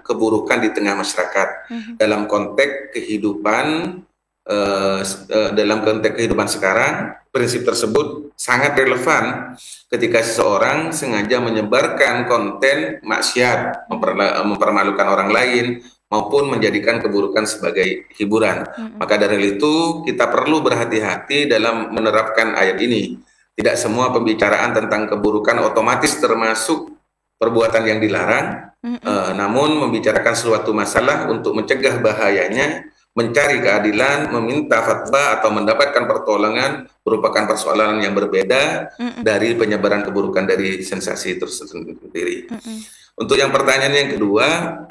keburukan di tengah masyarakat dalam konteks kehidupan dalam konteks kehidupan sekarang. Prinsip tersebut sangat relevan ketika seseorang sengaja menyebarkan konten maksiat, mempermalukan orang lain, maupun menjadikan keburukan sebagai hiburan. Maka dari itu kita perlu berhati-hati dalam menerapkan ayat ini. Tidak semua pembicaraan tentang keburukan otomatis termasuk perbuatan yang dilarang, namun membicarakan suatu masalah untuk mencegah bahayanya, mencari keadilan, meminta fatwa atau mendapatkan pertolongan merupakan persoalan yang berbeda dari penyebaran keburukan dari sensasi itu sendiri. Untuk yang pertanyaan yang kedua,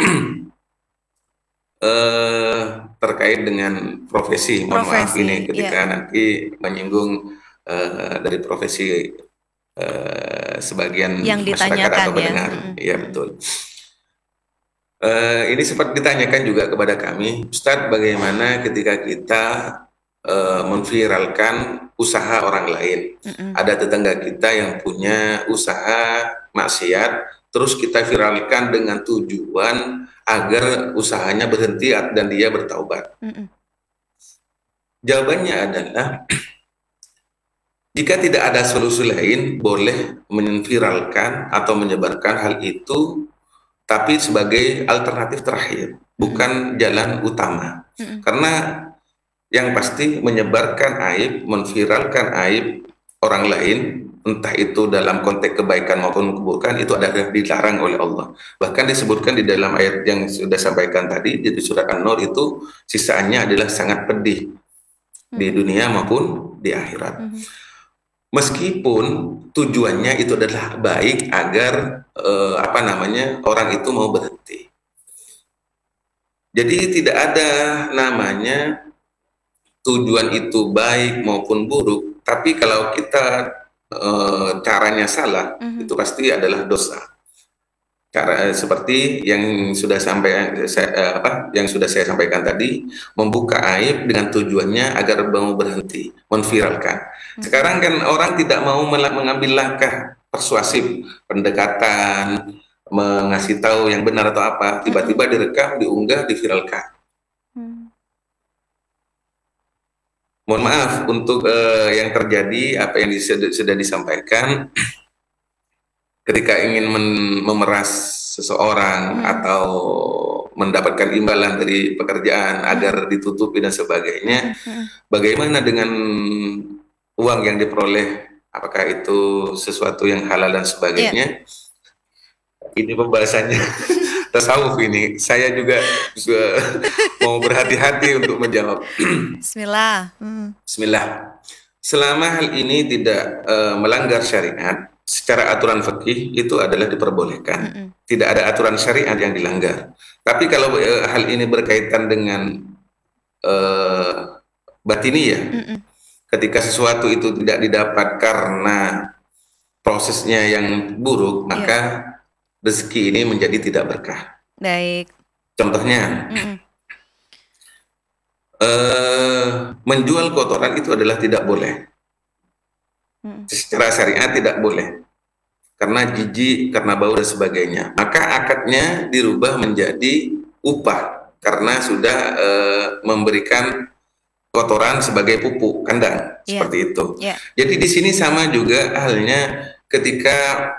terkait dengan profesi, mohon maaf ini ketika nanti menyinggung dari profesi sebagian yang masyarakat atau pendengar, ya betul. Ini sempat ditanyakan juga kepada kami, Ustadz, bagaimana ketika kita memviralkan usaha orang lain? Ada tetangga kita yang punya usaha maksiat, terus kita viralkan dengan tujuan agar usahanya berhenti dan dia bertaubat. Jawabannya adalah, jika tidak ada solusi lain, boleh memviralkan atau menyebarkan hal itu, tapi sebagai alternatif terakhir, bukan jalan utama. Karena yang pasti menyebarkan aib, memviralkan aib orang lain, entah itu dalam konteks kebaikan maupun keburukan, itu adalah dilarang oleh Allah. Bahkan disebutkan di dalam ayat yang sudah sampaikan tadi, di surat An-Nur itu, sisaannya adalah sangat pedih di dunia maupun di akhirat. Meskipun tujuannya itu adalah baik agar orang itu mau berhenti. Jadi tidak ada namanya tujuan itu baik maupun buruk, tapi kalau kita caranya salah, itu pasti adalah dosa. Cara seperti yang sudah saya sampaikan tadi, membuka aib dengan tujuannya agar mau berhenti, memviralkan. Sekarang kan orang tidak mau mengambil langkah persuasif, pendekatan, mengasih tahu yang benar atau apa, tiba-tiba direkam, diunggah, diviralkan. Mohon maaf untuk yang terjadi, apa yang sudah disampaikan, ketika ingin memeras seseorang atau mendapatkan imbalan dari pekerjaan agar ditutupi dan sebagainya, bagaimana dengan uang yang diperoleh, apakah itu sesuatu yang halal dan sebagainya? Ini pembahasannya tasawuf ini. Saya juga mau berhati-hati untuk menjawab. Bismillah. Bismillah. Selama hal ini tidak melanggar syariat, secara aturan fikih itu adalah diperbolehkan. Tidak ada aturan syariat yang dilanggar. Tapi kalau hal ini berkaitan dengan batiniyah, ketika sesuatu itu tidak didapat karena prosesnya yang buruk, maka rezeki ini menjadi tidak berkah. Baik. Contohnya, menjual kotoran itu adalah tidak boleh. Secara syariat tidak boleh. Karena jijik, karena bau dan sebagainya. Maka akadnya dirubah menjadi upah karena sudah memberikan kotoran sebagai pupuk kandang, seperti itu. Jadi di sini sama juga halnya ketika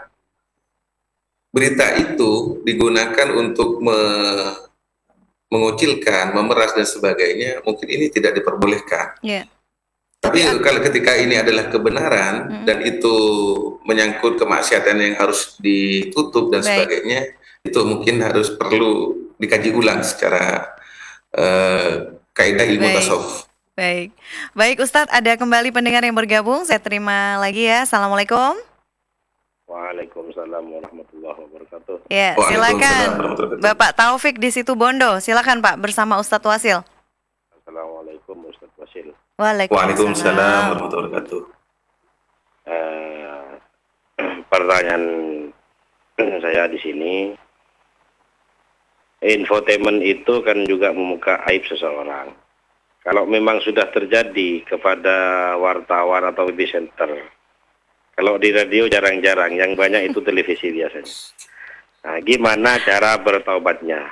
berita itu digunakan untuk mengucilkan, memeras dan sebagainya, mungkin ini tidak diperbolehkan. Tapi kalau ketika ini adalah kebenaran dan itu menyangkut kemaksiatan yang harus ditutup dan sebagainya, itu mungkin harus perlu dikaji ulang secara kaidah ilmu tasawuf. Baik Ustadz, ada kembali pendengar yang bergabung, saya terima lagi ya. Assalamualaikum. Waalaikumsalam warahmatullahi wabarakatuh. Ya, silakan Bapak Taufik di situ Bondo. Silakan Pak, bersama Ustadz Wasil. Assalamualaikum Ustadz Wasil. Waalaikumsalam warahmatullahi wabarakatuh. Pertanyaan saya di sini, infotainment itu kan juga membuka aib seseorang. Kalau memang sudah terjadi kepada wartawan atau presenter, kalau di radio jarang-jarang, yang banyak itu televisi biasanya. Nah, gimana cara bertaubatnya?